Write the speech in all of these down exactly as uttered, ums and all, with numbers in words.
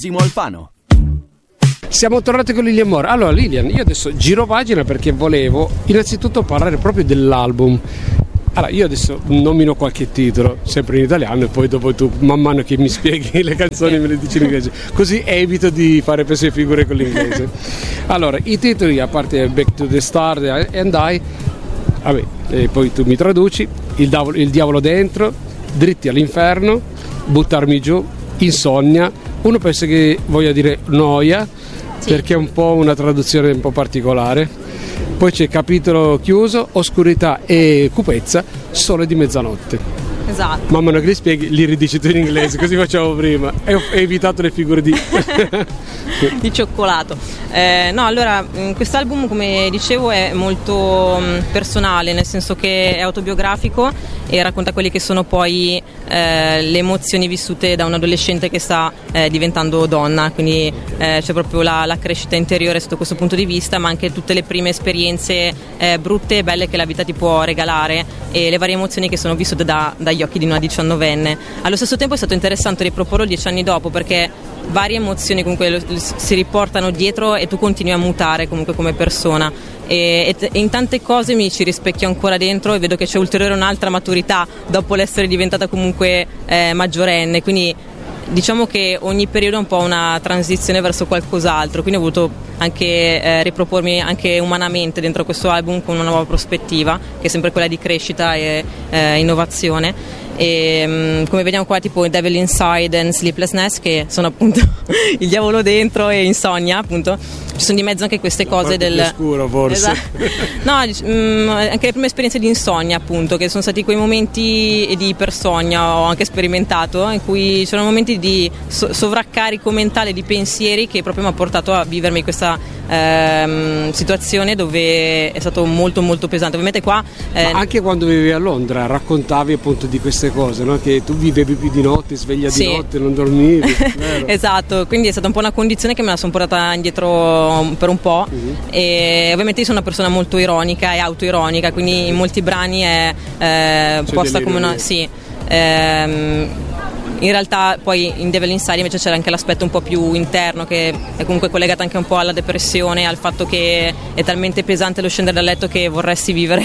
Simo Alfano. Siamo tornati con Lilian Moore. Allora Lilian, io adesso giro pagina perché volevo innanzitutto parlare proprio dell'album. Allora io adesso nomino qualche titolo, sempre in italiano, e poi dopo tu man mano che mi spieghi le canzoni me le dici in inglese, così evito di fare pessime figure con l'inglese. Allora, i titoli, a parte Back to the Stars and I, vabbè, e poi tu mi traduci, il diavolo, il diavolo dentro, Dritti all'inferno, Buttarmi giù, Insonnia. Uno pensa che voglia dire noia, sì, perché è un po' una traduzione un po' particolare. Poi c'è Capitolo chiuso, Oscurità e cupezza, Sole di mezzanotte. Esatto. Mamma mia, che li spieghi, li ridici tu in inglese, così facciamo prima. E ho evitato le figure di di cioccolato. Eh, no, allora, quest'album, come dicevo, è molto personale, nel senso che è autobiografico e racconta quelle che sono poi eh, le emozioni vissute da un adolescente che sta eh, diventando donna, quindi eh, c'è proprio la, la crescita interiore sotto questo punto di vista, ma anche tutte le prime esperienze eh, brutte e belle che la vita ti può regalare e le varie emozioni che sono vissute da, dagli occhi di una diciannovenne. Allo stesso tempo è stato interessante riproporlo dieci anni dopo, perché varie emozioni comunque si riportano dietro e tu continui a mutare comunque come persona, e, e in tante cose mi ci rispecchio ancora dentro e vedo che c'è ulteriore un'altra maturità dopo l'essere diventata comunque eh, maggiorenne, quindi diciamo che ogni periodo è un po' una transizione verso qualcos'altro, quindi ho voluto anche eh, ripropormi anche umanamente dentro questo album con una nuova prospettiva, che è sempre quella di crescita e eh, innovazione. E um, come vediamo qua, tipo Devil Inside and Sleeplessness, che sono appunto il diavolo dentro e Insonnia, appunto ci sono di mezzo anche queste cose del più scuro, forse. Esatto. No, um, anche le prime esperienze di insonnia, appunto, che sono stati quei momenti di ipersonnia, ho anche sperimentato, in cui c'erano momenti di so- sovraccarico mentale di pensieri che proprio mi ha portato a vivermi questa ehm, situazione dove è stato molto molto pesante. Ovviamente qua eh, Ma anche quando vivevi a Londra raccontavi appunto di queste cose, no? Che tu vivevi più di notte, sveglia sì. di notte, non dormivi. Esatto, quindi è stata un po' una condizione che me la sono portata indietro per un po'. Uh-huh. E ovviamente io sono una persona molto ironica e autoironica, quindi in molti brani è eh, posta come una sì, ehm, in realtà poi in Devil Inside invece c'era anche l'aspetto un po' più interno, che è comunque collegato anche un po' alla depressione, al fatto che è talmente pesante lo scendere dal letto che vorresti vivere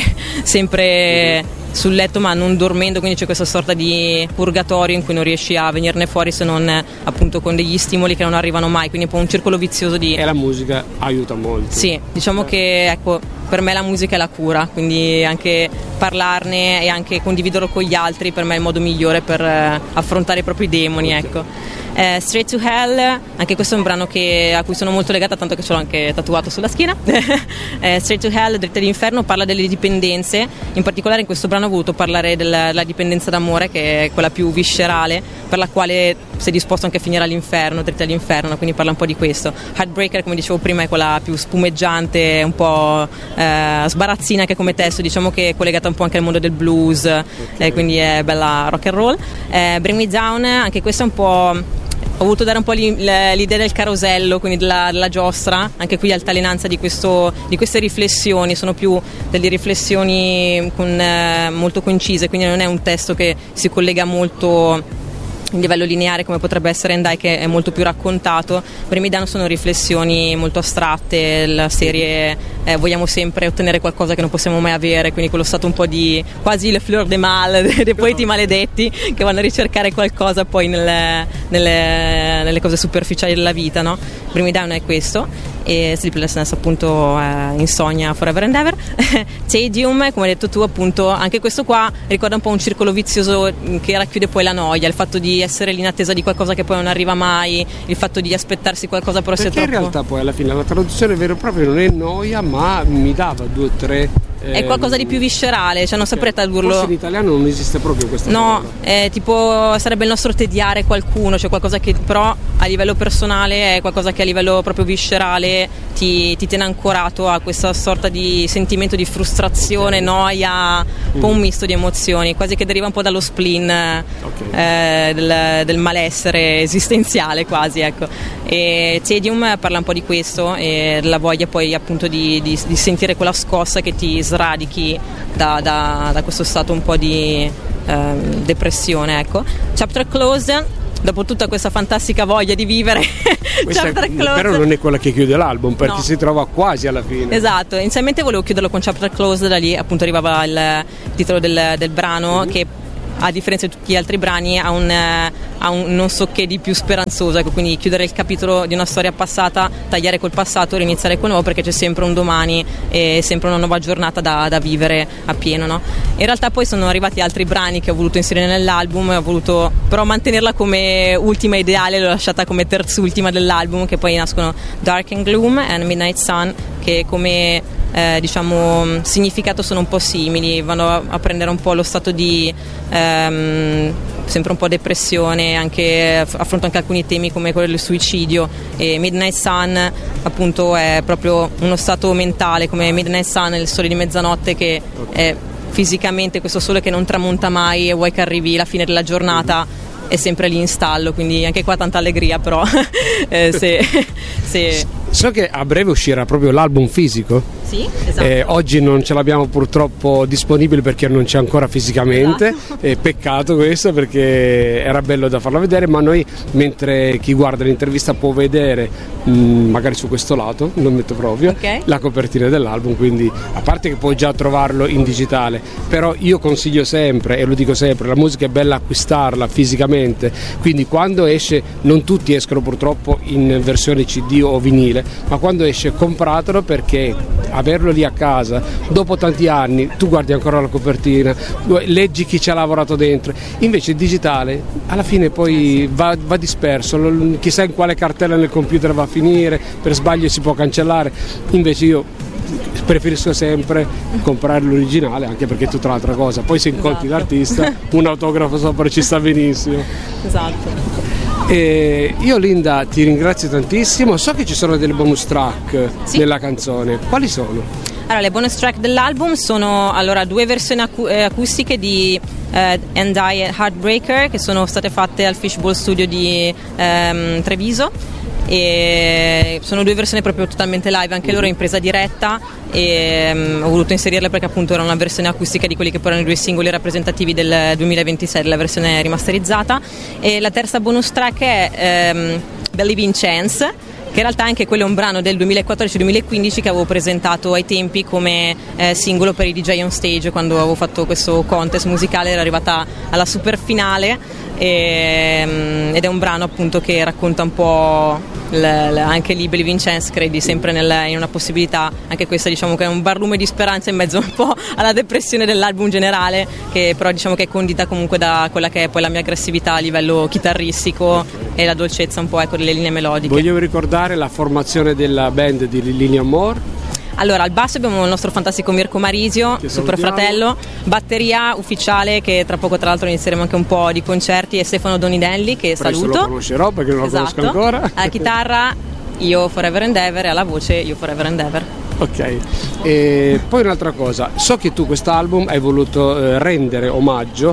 sempre sul letto ma non dormendo, quindi c'è questa sorta di purgatorio in cui non riesci a venirne fuori se non appunto con degli stimoli che non arrivano mai, quindi un po' un circolo vizioso di... E la musica aiuta molto. Sì, diciamo che ecco, per me la musica è la cura, quindi anche parlarne e anche condividerlo con gli altri per me è il modo migliore per eh, affrontare i propri demoni, ecco. Eh, Straight to Hell, anche questo è un brano che, a cui sono molto legata, tanto che ce l'ho anche tatuato sulla schiena. eh, Straight to Hell, Dritte all'inferno, parla delle dipendenze, in particolare in questo brano ho voluto parlare della, della dipendenza d'amore, che è quella più viscerale, per la quale sei disposto anche a finire all'inferno, dritte all'inferno, quindi parla un po' di questo. Heartbreaker, come dicevo prima, è quella più spumeggiante, un po' eh, sbarazzina che come testo, diciamo che è collegata un po' anche al mondo del blues, okay. eh, quindi è bella rock and roll. eh, Bring Me Down, anche questa è un po'... Ho voluto dare un po' l'idea del carosello, quindi della, della giostra, anche qui altalenanza di, questo, di queste riflessioni, sono più delle riflessioni con, eh, molto concise, quindi non è un testo che si collega molto in livello lineare come potrebbe essere Endai, che è molto più raccontato. Per me danno sono riflessioni molto astratte, la serie eh, vogliamo sempre ottenere qualcosa che non possiamo mai avere, quindi quello stato un po' di quasi le fleur de mal dei poeti maledetti che vanno a ricercare qualcosa poi nelle, nelle, nelle cose superficiali della vita, no? Per me Down è questo, e Sleeplessness appunto eh, Insonnia Forever and Ever. Tedium, come hai detto tu, appunto anche questo qua ricorda un po' un circolo vizioso che racchiude poi la noia, il fatto di essere lì in attesa di qualcosa che poi non arriva mai, il fatto di aspettarsi qualcosa però se troppo... troppo... in realtà poi alla fine la traduzione vera e propria non è noia, ma mi dava due o tre eh... è qualcosa di più viscerale, cioè non saprei tradurlo. Forse in italiano non esiste proprio questa no, parola. è tipo sarebbe il nostro tediare qualcuno, cioè qualcosa che però a livello personale è qualcosa che a livello proprio viscerale ti, ti tiene ancorato a questa sorta di sentimento di frustrazione, noia, un po' un misto di emozioni, quasi che deriva un po' dallo spleen, okay. eh, del, del malessere esistenziale quasi, ecco. E Tedium parla un po' di questo e della voglia poi appunto di, di, di sentire quella scossa che ti sradichi da, da, da questo stato un po' di eh, depressione, ecco. Chapter Closed, dopo tutta questa fantastica voglia di vivere, Chapter Close. Però non è quella che chiude l'album, perché no. si trova quasi alla fine. Esatto, inizialmente volevo chiuderlo con Chapter Close, da lì appunto arrivava il titolo del, del brano, mm-hmm. che a differenza di tutti gli altri brani ha un, ha un non so che di più speranzoso, ecco, quindi chiudere il capitolo di una storia passata, tagliare col passato, riniziare col nuovo, perché c'è sempre un domani e sempre una nuova giornata da, da vivere a pieno, no? In realtà poi sono arrivati altri brani che ho voluto inserire nell'album, ho voluto però mantenerla come ultima ideale, l'ho lasciata come terzultima dell'album, che poi nascono Dark and Gloom e Midnight Sun, che come eh, diciamo significato sono un po' simili, vanno a, a prendere un po' lo stato di ehm, sempre un po' depressione, anche affronto anche alcuni temi come quello del suicidio, e Midnight Sun appunto è proprio uno stato mentale, come Midnight Sun è il sole di mezzanotte, che è fisicamente questo sole che non tramonta mai e vuoi che arrivi la fine della giornata, è sempre lì in stallo, quindi anche qua tanta allegria, però eh, se, se... So che a breve uscirà proprio l'album fisico. Sì, esatto. Eh, oggi non ce l'abbiamo purtroppo disponibile perché non c'è ancora fisicamente, esatto. eh, peccato questo, perché era bello da farlo vedere, ma noi, mentre chi guarda l'intervista può vedere mh, magari su questo lato, lo metto proprio, okay. la copertina dell'album, quindi a parte che puoi già trovarlo in digitale, però io consiglio sempre, e lo dico sempre, la musica è bella acquistarla fisicamente, quindi quando esce, non tutti escono purtroppo in versione C D o vinile, ma quando esce compratelo, perché averlo lì a casa dopo tanti anni tu guardi ancora la copertina, leggi chi ci ha lavorato dentro, invece il digitale alla fine poi va, va disperso, chissà in quale cartella nel computer va a finire, per sbaglio si può cancellare, invece io preferisco sempre comprare l'originale, anche perché è tutta un'altra cosa, poi se incontri esatto. l'artista un autografo sopra ci sta benissimo. Esatto. E io Linda ti ringrazio tantissimo, so che ci sono delle bonus track sì. nella canzone, quali sono? Allora, le bonus track dell'album sono allora due versioni acu- eh, acustiche di eh, And I e Heartbreaker, che sono state fatte al Fishbowl Studio di ehm, Treviso, e sono due versioni proprio totalmente live, anche loro in presa diretta, e um, ho voluto inserirle perché appunto era una versione acustica di quelli che poi erano i due singoli rappresentativi del duemilaventisei, della versione rimasterizzata. E la terza bonus track è um, Believe in Chance, che in realtà anche quello è un brano del duemilaquattordici duemilaquindici che avevo presentato ai tempi come eh, singolo per i D J on stage, quando avevo fatto questo contest musicale, era arrivata alla super finale, e, um, ed è un brano appunto che racconta un po' l, l, anche lì Believe in Chance, credi sempre nel, in una possibilità, anche questa diciamo che è un barlume di speranza in mezzo un po' alla depressione dell'album generale, che però diciamo che è condita comunque da quella che è poi la mia aggressività a livello chitarristico e la dolcezza un po' ecco delle linee melodiche. Voglio ricordare la formazione della band di Lilian Moore. Allora, al basso abbiamo il nostro fantastico Mirko Marisio, super fratello, batteria ufficiale, che tra poco tra l'altro inizieremo anche un po' di concerti, e Stefano Donidelli, che Presto saluto. lo conoscerò perché non lo esatto. conosco ancora. Alla chitarra io Forever and Ever, e alla voce io Forever and Ever. Ok, e poi un'altra cosa, so che tu quest'album hai voluto eh, rendere omaggio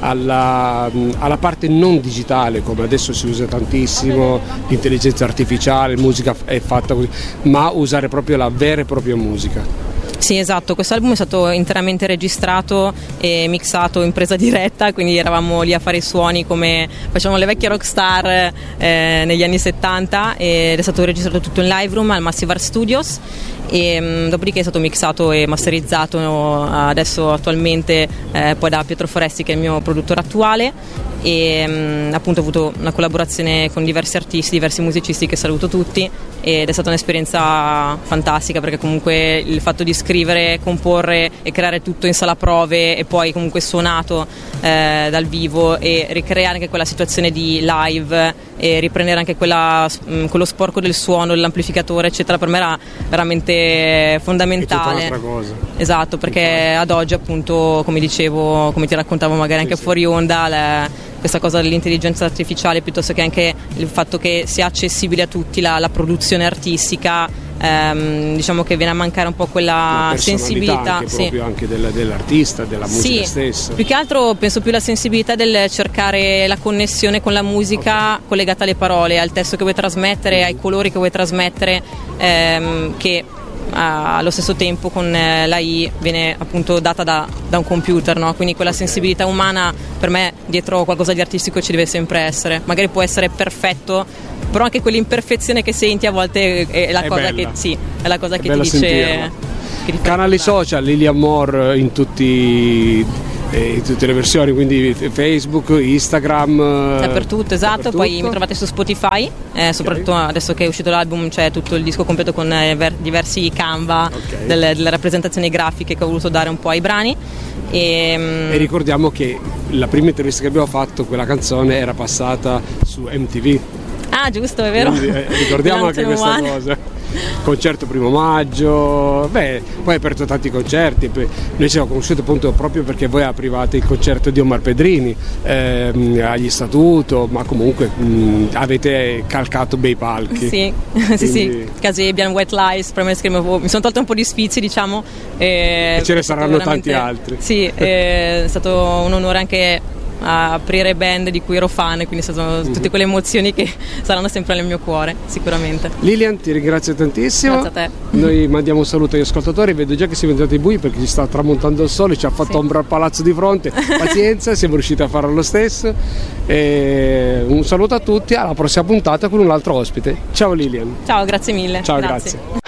alla, alla parte non digitale, come adesso si usa tantissimo, l'intelligenza artificiale, musica è fatta così, ma usare proprio la vera e propria musica. Sì, esatto, questo album è stato interamente registrato e mixato in presa diretta, quindi eravamo lì a fare i suoni come facevano le vecchie rockstar eh, negli anni settanta, ed è stato registrato tutto in live room al Massive Art Studios, e mh, dopodiché è stato mixato e masterizzato no, adesso attualmente eh, poi da Pietro Foresti, che è il mio produttore attuale, e mh, appunto ho avuto una collaborazione con diversi artisti, diversi musicisti che saluto tutti, ed è stata un'esperienza fantastica, perché comunque il fatto di scrivere, comporre e creare tutto in sala prove e poi comunque suonato eh, dal vivo, e ricreare anche quella situazione di live e riprendere anche quella, mh, quello sporco del suono, dell'amplificatore eccetera, per me era veramente fondamentale. È tutta un'altra cosa. Esatto, perché ad oggi appunto, come dicevo, come ti raccontavo magari anche sì, fuori sì. onda, le, questa cosa dell'intelligenza artificiale, piuttosto che anche il fatto che sia accessibile a tutti la, la produzione artistica, ehm, diciamo che viene a mancare un po' quella sensibilità anche sì. proprio anche del, dell'artista, della musica sì, stessa. Più che altro penso più la sensibilità del cercare la connessione con la musica, okay. collegata alle parole, al testo che vuoi trasmettere, ai colori che vuoi trasmettere, ehm, che allo stesso tempo con l'A I viene appunto data da, da un computer, no? Quindi quella sensibilità umana per me dietro qualcosa di artistico ci deve sempre essere, magari può essere perfetto, però anche quell'imperfezione che senti a volte è la è cosa bella. che sì, è la cosa è che ti dice che ti canali social Lilian Moore in tutti in tutte le versioni, quindi Facebook, Instagram, dappertutto, esatto, dappertutto. Poi mi trovate su Spotify, eh, soprattutto okay. Adesso che è uscito l'album c'è tutto il disco completo con eh, ver- diversi canva, okay. delle, delle rappresentazioni grafiche che ho voluto dare un po' ai brani. E, e ricordiamo che la prima intervista che abbiamo fatto, quella canzone era passata su M T V. Ah, giusto, è vero. Quindi, eh, ricordiamo anche questa one. cosa. Concerto primo maggio, beh, poi hai aperto tanti concerti, noi ci siamo conosciuti appunto proprio perché voi aprivate il concerto di Omar Pedrini ehm, agli Statuto, ma comunque mh, avete calcato bei palchi. Sì, quindi... sì, sì, Kasabian, White Lies, Primal Scream, mi sono tolto un po' di sfizi, diciamo. E, e ce ne saranno veramente... tanti altri. Sì, è stato un onore anche a aprire band di cui ero fan, quindi sono tutte uh-huh. quelle emozioni che saranno sempre nel mio cuore, sicuramente. Lilian, ti ringrazio tantissimo. Grazie a te. Noi mandiamo un saluto agli ascoltatori, vedo già che siamo entrati bui perché ci sta tramontando il sole, ci ha fatto sì. ombra al palazzo di fronte, pazienza, siamo riusciti a farlo lo stesso. E un saluto a tutti, alla prossima puntata con un altro ospite. Ciao Lilian. Ciao, grazie mille. Ciao, grazie. grazie.